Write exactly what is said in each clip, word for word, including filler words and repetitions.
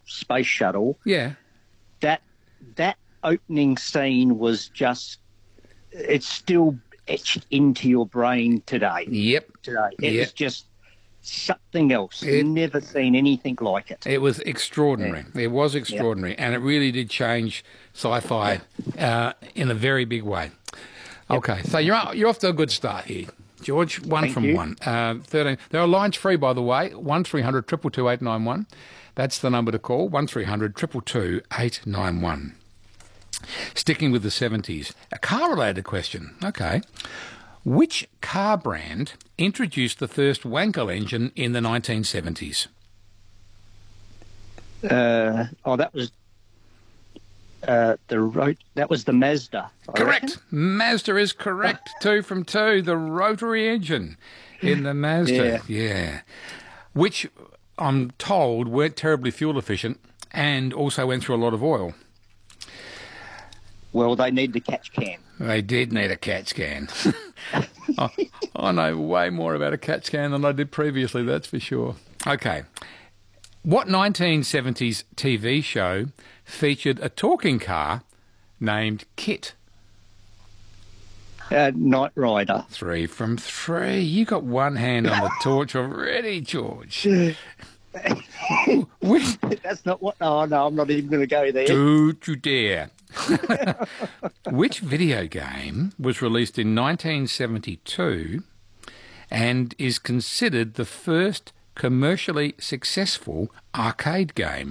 space shuttle. Yeah. That that opening scene was just, it's still etched into your brain today. Yep. Today. It yep. was just something else. It, Never seen anything like it. It was extraordinary. Yeah. It was extraordinary. Yep. And it really did change sci-fi uh, in a very big way. Yep. Okay, so you're, you're off to a good start here. George, one Thank from you. one. Uh, thirteen. There are lines free, by the way. one three hundred two two two eight nine one. That's the number to call. one three hundred two two two eight nine one. Sticking with the seventies. A car-related question. Okay. Which car brand introduced the first Wankel engine in the nineteen seventies? Uh, oh, that was uh, the ro- That was the Mazda. I Correct. reckon. Mazda is correct. two from two. The rotary engine in the Mazda. Yeah. yeah. Which I'm told weren't terribly fuel efficient and also went through a lot of oil. Well, they need the catch can. They did need a CAT scan. I, I know way more about a CAT scan than I did previously, that's for sure. Okay. What nineteen seventies T V show featured a talking car named Kit? Uh, Knight Rider. Three from three. You got one hand on the torch already, George. Which, That's not what... Oh, no, I'm not even going to go there. don't you dare. Which video game was released in nineteen seventy-two and is considered the first commercially successful arcade game?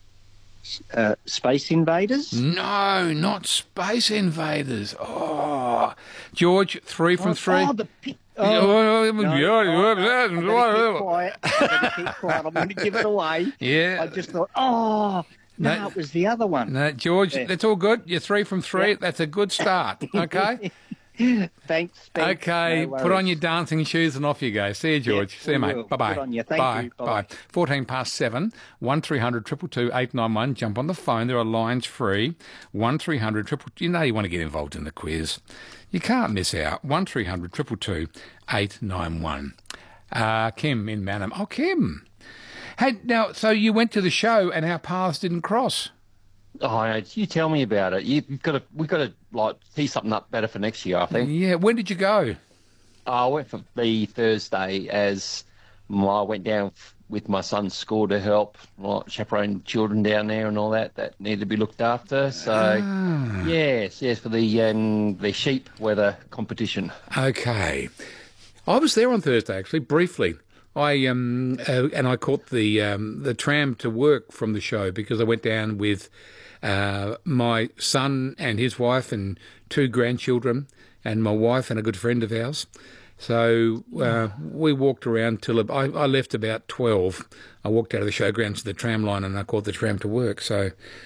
Uh, Space Invaders? No, not Space Invaders. Oh, George, three from three. Oh, the... Pi- oh, no, yeah, oh, no, I'm going to keep quiet. I'm going to keep quiet. I'm going to give it away. Yeah. I just thought, oh... No, No. it was the other one. No, George, Yeah. that's all good. You're three from three. Yeah. That's a good start. Okay. Thanks, thanks. Okay. No Put on worries. your dancing shoes and off you go. See you, George. Yeah, See you, we mate. will. Bye bye. Good on you. Thank bye. you. Bye. Bye-bye. Fourteen past seven. One three hundred two two two eight nine one. Jump on the phone. There are lines free. One three hundred triple. You know you want to get involved in the quiz. You can't miss out. One three hundred two two two eight nine one. Uh, Kim in Manham. Oh, Kim. Hey, now, so you went to the show and our paths didn't cross. Oh, you tell me about it. You've got to, we've got to like tee something up better for next year, I think. Yeah. When did you go? I went for the Thursday as I went down f- with my son's school to help like, chaperone children down there and all that that need to be looked after. So, Ah. yes, yes, for the um, the sheep weather competition. Okay. I was there on Thursday, actually, briefly. I um uh, and I caught the um, the tram to work from the show because I went down with uh, my son and his wife and two grandchildren and my wife and a good friend of ours. So uh, we walked around till I, I left about twelve. I walked out of the showgrounds to the tram line and I caught the tram to work. So,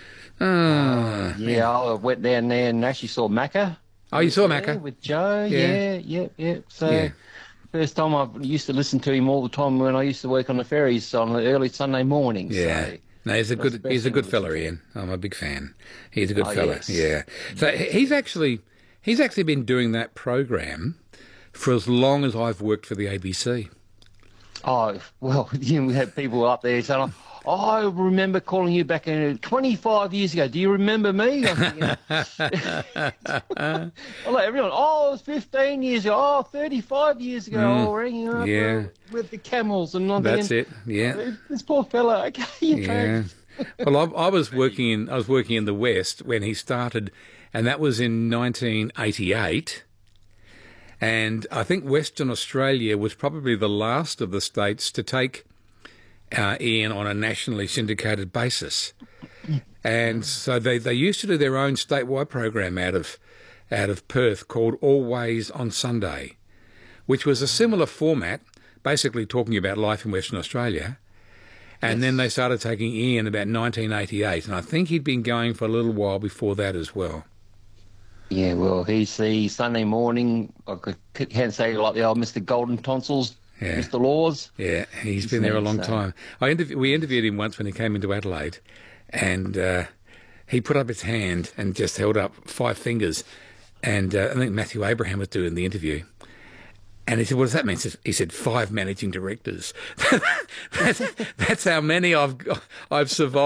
uh, Yeah, I went down there and actually saw Macca. Oh, you saw there Macca? with Joe. Yeah. Yeah, yeah, yeah. So. Yeah. First time I used to listen to him all the time when I used to work on the ferries on the early Sunday mornings. Yeah. So No, he's a that's the good best he's a thing good to fella, listen to. Ian. I'm a big fan. He's a good Oh, fella. yes. Yeah. So he's actually he's actually been doing that program for as long as I've worked for the A B C. Oh, well, you know, we had people up there saying, oh, I remember calling you back in twenty-five years ago. Do you remember me? I'm thinking, I like everyone, oh, it was fifteen years ago. Oh, thirty-five years ago already. You know, yeah. With the camels and I'm That's thinking, it. Yeah. this poor fella, okay, you Yeah. Well, I, I was working in I was working in the West when he started, and that was in nineteen eighty-eight. And I think Western Australia was probably the last of the states to take uh, Ian on a nationally syndicated basis. And so they, they used to do their own statewide program out of out of Perth called Always on Sunday, which was a similar format, basically talking about life in Western Australia. And then they started taking Ian about nineteen eighty-eight, and I think he'd been going for a little while before that as well. Yeah, well, he's the Sunday morning, I could, can't say like the old Mister Golden Tonsils, Yeah. Mister Laws. Yeah, he's been there a long So- time. I interv- we interviewed him once when he came into Adelaide, and uh, he put up his hand and just held up five fingers, and uh, I think Matthew Abraham was doing the interview. And he said, what does that mean? He said, he said five managing directors. that's, that's how many I've I've survived.